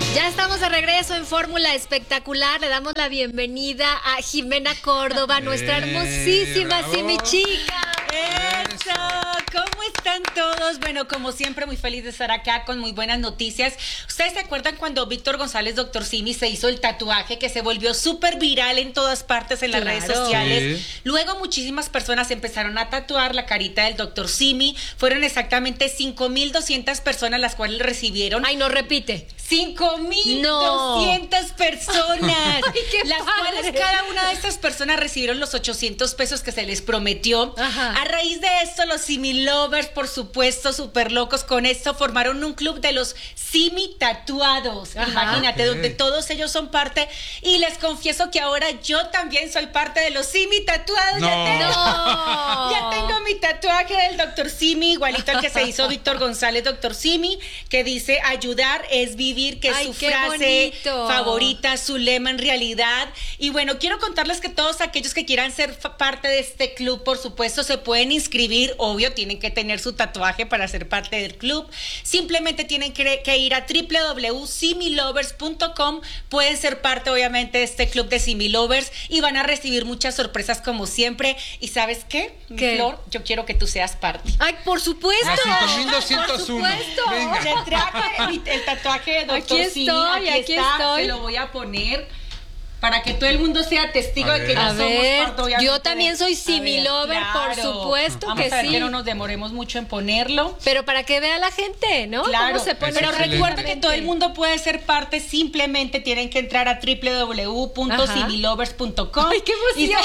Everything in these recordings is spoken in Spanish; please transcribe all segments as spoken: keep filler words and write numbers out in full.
Ya estamos de regreso en Fórmula Espectacular. Le damos la bienvenida a Jimena Córdoba, nuestra hermosísima bravo. Simi Chica. ¡Eso! ¿Cómo están todos? Bueno, como siempre, muy feliz de estar acá con muy buenas noticias. ¿Ustedes se acuerdan cuando Víctor González, doctor Simi, se hizo el tatuaje que se volvió súper viral en todas partes en las Claro. redes sociales? Sí. Luego muchísimas personas empezaron a tatuar la carita del doctor Simi. Fueron exactamente cinco mil doscientas personas las cuales recibieron. Ay, no repite. cinco mil No. doscientas personas. Ay, qué las padre. cuales cada una de estas personas recibieron los ochocientos pesos que se les prometió. Ajá. A raíz de esto, los Simi Lovers, por supuesto, súper locos con esto, formaron un club de los Simi tatuados. Ajá. Imagínate, Ok. donde todos ellos son parte. Y les confieso que ahora yo también soy parte de los Simi tatuados. No. Ya tengo, No. ya tengo mi tatuaje del doctor Simi, igualito al que se hizo Víctor González, doctor Simi, que dice: ayudar es vivir, que es Ay, su qué frase bonito. favorita, su lema en realidad. Y bueno, quiero contarles que todos aquellos que quieran ser fa- parte de este club, por supuesto, se pueden inscribir. Obvio, tienen que tener su tatuaje para ser parte del club. Simplemente tienen que, que ir a doble u doble u doble u punto simi lovers punto com. Pueden ser parte, obviamente, de este club de Simi Lovers y van a recibir muchas sorpresas como siempre. ¿Y sabes qué? Mi ¿Qué? Flor, yo quiero que tú seas parte. Ay, por supuesto. A cinco mil doscientos uno. Por supuesto. Venga. Le traje mi- el tatuaje de doctor Aquí Simi. estoy, aquí está, estoy. Se lo voy a poner para que todo el mundo sea testigo A de que ver. ya A somos ver, parte, obviamente, yo también soy de- Simi A ver, Lover, por claro. supuesto Vamos que a ver sí. que no nos demoremos mucho en ponerlo. Pero para que vea la gente, ¿no? Claro, ¿Cómo se pone pero Excelente. recuerda que todo el mundo puede ser parte, simplemente tienen que entrar a doble u doble u doble u punto simi lovers punto com. ¡Ay, qué emoción!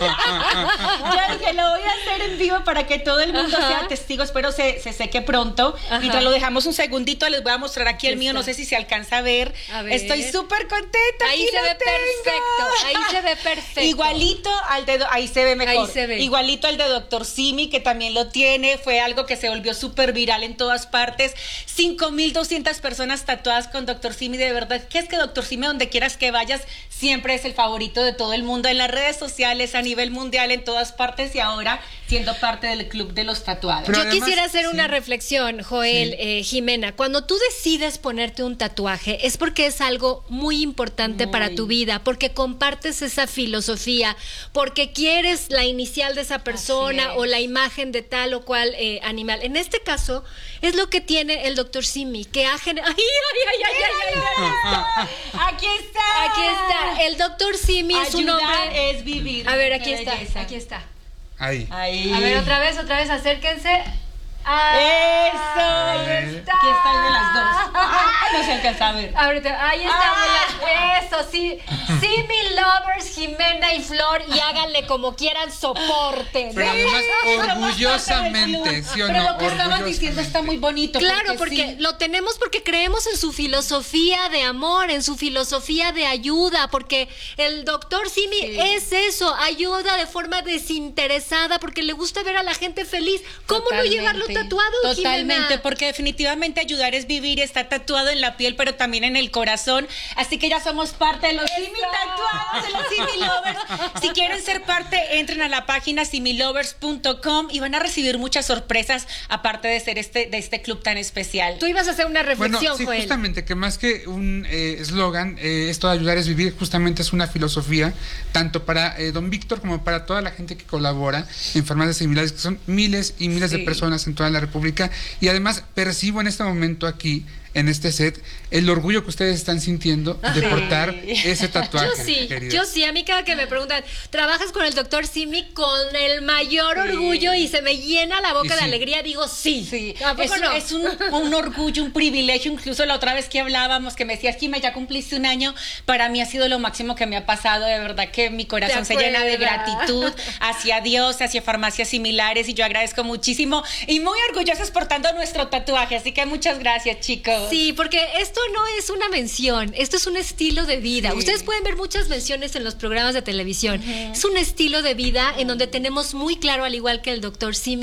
Ya dije, lo voy a hacer en vivo para que todo el mundo Ajá. sea testigo, espero se, se seque pronto. Ajá. Mientras lo dejamos un segundito, les voy a mostrar aquí el Aquí mío, está. no sé si se alcanza a ver. A ver. Estoy súper contenta. Ahí aquí se lo ve tengo. perfecto, ahí se ve perfecto. Igualito al de, ahí se ve mejor. Ahí se ve. Igualito al de doctor Simi, que también lo tiene, fue algo que se volvió súper viral en todas partes. cinco mil doscientas personas tatuadas con doctor Simi, de verdad, que es que doctor Simi, donde quieras que vayas, siempre es el favorito de todo el mundo, en las redes sociales, a nivel mundial, en todas partes, y ahora siendo parte del club de los tatuados. Pero Yo además, quisiera hacer una sí. reflexión, Joel, Sí. eh, Jimena. Cuando tú decides ponerte un tatuaje es porque es algo muy importante Muy. para tu vida, porque compartes esa filosofía, porque quieres la inicial de esa persona Así es. o la imagen de tal o cual eh, animal. En este caso, es lo que tiene el doctor Simi, que ha generado... ¡Ay, ay, ay, ay, ay, ay! Aquí está. Aquí está. El doctor Simi es un Ayudar hombre... es vivir. A ver, Qué aquí está, belleza. aquí está. Ahí. Ahí. A ver, otra vez, otra vez, acérquense. Ah, Eso. ahí está. Aquí está el de las dos. Ah, no se alcanza a ver. Ahorita, ahí está, eso, sí. Simi Lovers, Jimena y Flor, y háganle como quieran, soporte. Pero además, orgullosamente, ¿sí o no? Pero lo que estabas diciendo Orgullosamente. está muy bonito. Claro, porque sí. lo tenemos porque creemos en su filosofía de amor, en su filosofía de ayuda, porque el doctor Simi Sí. es eso, ayuda de forma desinteresada, porque le gusta ver a la gente feliz. ¿Cómo no llevarlo tatuado, Totalmente, Jimena? porque definitivamente ayudar es vivir, está tatuado en la piel, pero también en el corazón. Así que ya somos parte de los Simi tatuados, de los Simi Lovers. Si quieren ser parte, entren a la página simi lovers punto com y van a recibir muchas sorpresas, aparte de ser este, de este club tan especial. Tú ibas a hacer una Bueno, reflexión, sí, Joel. justamente, que más que un eh, eslogan, eh, esto de ayudar es vivir, justamente es una filosofía, tanto para eh, don Víctor como para toda la gente que colabora en farmacias similares, que son miles y miles Sí. de personas en toda la República. Y además percibo en este momento aquí, en este set, el orgullo que ustedes están sintiendo de Sí. portar ese tatuaje. Yo sí, queridos. yo sí, a mí cada que me preguntan, ¿trabajas con el doctor Simi? Con el mayor orgullo y se me llena la boca Y de sí. alegría, digo sí. Sí, ¿A poco es, no? es un, un orgullo, un privilegio. Incluso la otra vez que hablábamos, que me decías, Jimé, ya cumpliste un año, para mí ha sido lo máximo que me ha pasado. De verdad que mi corazón se llena de acuerdas? gratitud hacia Dios, hacia farmacias similares, y yo agradezco muchísimo y muy orgullosos portando nuestro tatuaje. Así que muchas gracias, chicos. Sí, porque esto no es una mención, esto es un estilo de vida. Sí. Ustedes pueden ver muchas menciones en los programas de televisión. Es un estilo de vida en donde tenemos muy claro, al igual que el doctor Simi,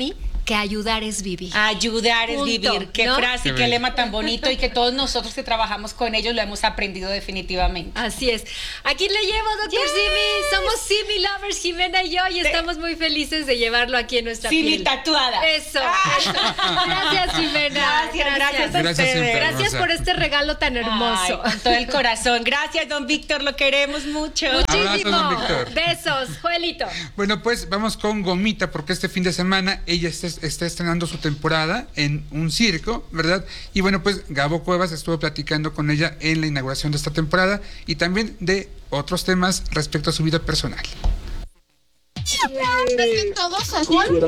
que ayudar es vivir. Ayudar Punto, es vivir. Qué ¿no? frase, Qué qué, bello. lema tan bonito y que todos nosotros que trabajamos con ellos lo hemos aprendido definitivamente. Así es. Aquí le llevo, doctor Yes. Simi. Somos Simi Lovers, Jimena y yo, y estamos muy felices de llevarlo aquí en nuestra Simi piel. tatuada. Eso, eso. Gracias, Jimena. Gracias, gracias. Gracias siempre, Gracias hermosa. por este regalo tan hermoso. Ay, con todo el corazón. Gracias, don Víctor, lo queremos mucho. Muchísimo. Abrazos, don Víctor. Besos, Joelito. Bueno, pues vamos con Gomita, porque este fin de semana ella está, está estrenando su temporada en un circo, ¿verdad? Y bueno, pues Gabo Cuevas estuvo platicando con ella en la inauguración de esta temporada y también de otros temas respecto a su vida personal. todos así. ¿Cómo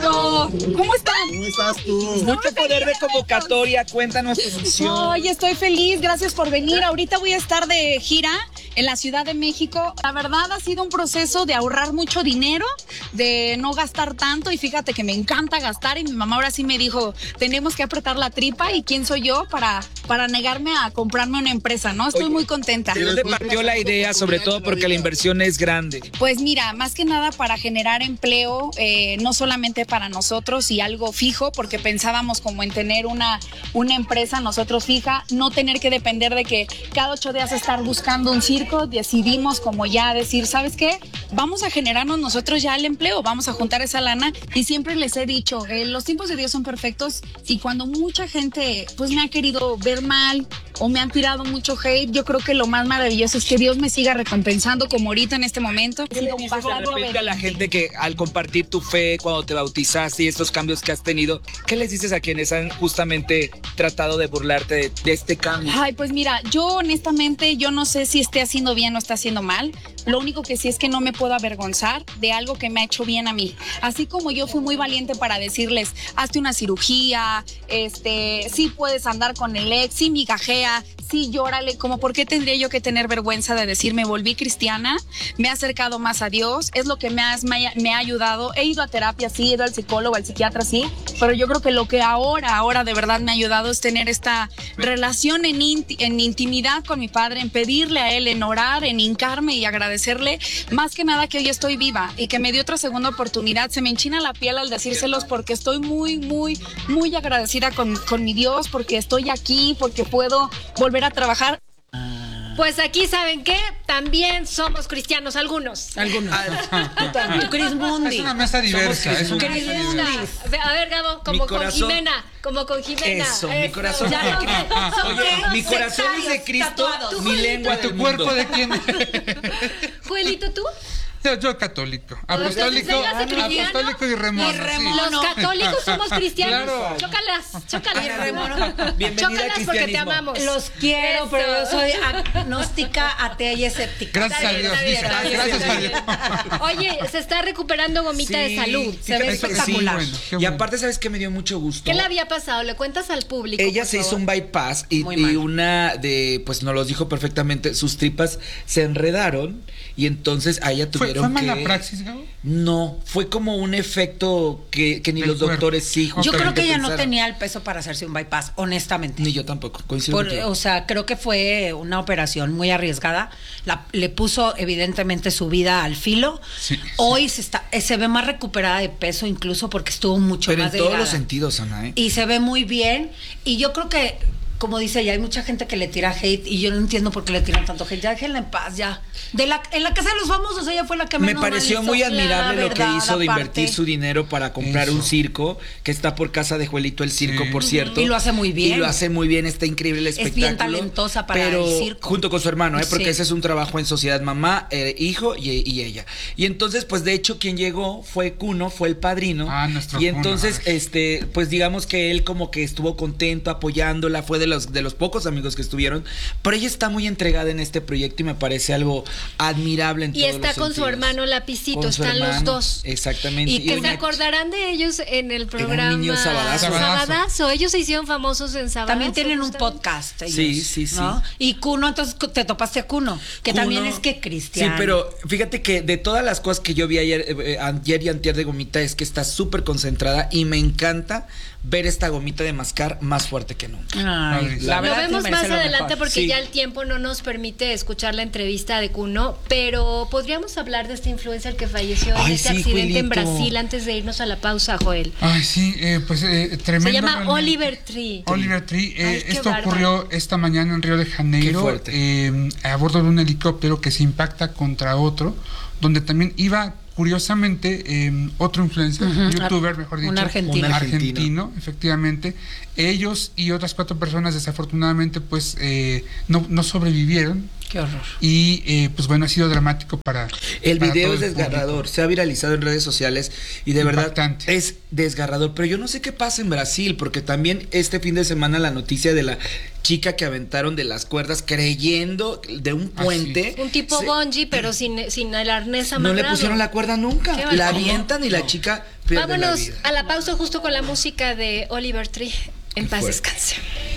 están? ¿Cómo estás tú? Mucho poder de convocatoria, cuéntanos tu misión. Ay, estoy feliz, gracias por venir. Ahorita voy a estar de gira en la Ciudad de México. La verdad ha sido un proceso de ahorrar mucho dinero, de no gastar tanto y fíjate que me encanta gastar y mi mamá ahora sí me dijo, tenemos que apretar la tripa y quién soy yo para, para negarme a comprarme una empresa, ¿no? Estoy Oye, muy contenta. ¿De dónde partió la idea? Sobre todo porque la inversión es grande. Pues mira, más que nada para generar empleo, eh, no solamente para nosotros y algo fijo, porque pensábamos como en tener una, una empresa nosotros fija, no tener que depender de que cada ocho días estar buscando un circo, decidimos como ya decir, ¿sabes qué? Vamos a generarnos nosotros ya el empleo, vamos a juntar esa lana y siempre les he dicho, eh, los tiempos de Dios son perfectos y cuando mucha gente pues me ha querido ver mal o me han tirado mucho hate, yo creo que lo más maravilloso es que Dios me siga recompensando como ahorita en este momento. ¿Qué le dices de repente a la gente que al compartir tu fe, cuando te bautizaste y estos cambios que has tenido, qué les dices a quienes han justamente tratado de burlarte de, de este cambio? Ay, pues mira, yo honestamente, yo no sé si esté haciendo bien o está haciendo mal. Lo único que sí es que no me puedo avergonzar de algo que me ha hecho bien a mí. Así como yo fui muy valiente para decirles, hazte una cirugía, este, sí puedes andar con el ex, sí migajea, sí llórale, como por qué tendría yo que tener vergüenza de decir, me volví cristiana, me he acercado más a Dios, es lo que me ha, me ha, me ha ayudado. He ido a terapia, sí, he ido al psicólogo, al psiquiatra, sí, pero yo creo que lo que ahora, ahora de verdad me ha ayudado es tener esta relación en, inti- en intimidad con mi padre, en pedirle a él, en orar, en hincarme y agradecerle, más que nada que hoy estoy viva y que me dio otra segunda oportunidad. Se me enchina la piel al decírselos porque estoy muy, muy, muy agradecida con, con mi Dios, porque estoy aquí, porque puedo volver a trabajar. Pues aquí, ¿saben qué? También somos cristianos, algunos. Algunos. Tú también. Tu Chris Mundi. Es una mesa diversa. Es una Chris mesa Mundi. diversa. A ver, Gabo, como Mi con corazón- Jimena, como con Jimena. Eso, mi corazón. Ya no, son Oye, todos mi corazón es de sectarios, Cristo, tatuados. mi lengua ¿Y tu del cuerpo mundo. de quién? Joelito, ¿tú? Yo, yo católico. Apostólico, véngase, cristiano. apostólico y remono. Y remono. sí. Los católicos somos cristianos. Claro. Chócalas, chócalas. Bienvenida al Chócalas porque te cristianismo. amamos. Los quiero, Eso. pero yo soy agnóstica, atea y escéptica. Gracias a Dios, Está bien, dice. está bien, Gracias está a bien. Dios. Oye, se está recuperando Gomita de Sí, salud. Se ve fíjate que espectacular. Sí, bueno, qué Y bueno. aparte, ¿sabes qué me dio mucho gusto? ¿Qué le había pasado? ¿Le cuentas al público? Ella por se hizo favor? un bypass y, Muy y mal. una de, pues nos los dijo perfectamente, sus tripas se enredaron y entonces a ella ¿Fue, tuvieron fue que... mala praxis, Gabo? No, fue como un efecto que, que ni Del los cuerpo. doctores sí Yo justamente creo que ella no pensaron. tenía el peso para hacerse un bypass, honestamente. Ni yo tampoco, coincido Por- contigo. o sea, creo que fue una operación muy arriesgada. La- le puso evidentemente su vida al filo. Sí, Hoy se está, eh, se ve más recuperada de peso, incluso porque estuvo mucho Pero en más todos delgada. los sentidos, Ana, ¿eh? Y se ve muy bien. Y yo creo que, como dice ella, hay mucha gente que le tira hate y yo no entiendo por qué le tiran tanto hate. Ya déjenla en paz, ya. De la, en la casa de los famosos ella fue la que Me menos mal pareció hizo, muy la admirable lo que verdad, hizo de aparte. invertir su dinero para comprar Eso. un circo, que está por casa de Juelito el circo, Sí. por cierto. Y lo hace muy bien. Y lo hace muy bien, está increíble el Es bien espectáculo. talentosa para pero el circo. junto con su hermano, ¿eh? Porque Sí. ese es un trabajo en sociedad, mamá, eh, hijo y, y ella. Y entonces, pues de hecho, quien llegó fue Cuno, fue el padrino. Ah, nuestro y Cuno, entonces, ay. este, pues digamos que él como que estuvo contento, apoyándola, fue de los, de los pocos amigos que estuvieron. Pero ella está muy entregada en este proyecto y me parece algo admirable en Y todos está los con su sentidos. hermano Lapicito, Con su están los hermano, dos. exactamente. Y que se doña- acordarán de ellos en el programa niño Sabadazo. Sabadazo. Ellos se hicieron famosos en Sabadazo. También tienen un justamente. podcast ellos, Sí, sí, sí. ¿no? Y Cuno, entonces te topaste a Cuno, que Cuno- también es que cristiano. Sí, pero fíjate que de todas las cosas que yo vi ayer, eh, ayer y antier de Gomita es que está súper concentrada y me encanta ver esta gomita de mascar más fuerte que nunca. Ay, La Lo verdad vemos se más merece lo adelante mejor. porque Sí. ya el tiempo no nos permite escuchar la entrevista de Kuno, pero podríamos hablar de este influencer que falleció en Ay, este sí, accidente en Juelito. Brasil antes de irnos a la pausa, Joel. Ay, sí, eh, pues eh, tremendo. Se llama realmente. Oliver Tree. Oliver Tree. eh, Ay, qué esto bárbaro. ocurrió esta mañana en Río de Janeiro. Qué fuerte. eh, a bordo de un helicóptero que se impacta contra otro, donde también iba, curiosamente, eh, otro influencer, Ujú, youtuber, mejor dicho. un argentino. Un argentino, efectivamente. Ellos y otras cuatro personas, desafortunadamente, pues eh, no, no sobrevivieron. Qué horror. Y eh, pues bueno, ha sido dramático para. El para video todo es el desgarrador, público. se ha viralizado en redes sociales y de verdad Impactante. es desgarrador, pero yo no sé qué pasa en Brasil, porque también este fin de semana la noticia de la chica que aventaron de las cuerdas creyendo de un Ah, puente. Un tipo se- bungee, pero sin, sin el arnés No amarrado. le pusieron la cuerda nunca, Qué la bárbaro. avientan y la chica pierde la Vámonos vida. a la pausa justo con la música de Oliver Tree. En Qué paz fuerte. descanse.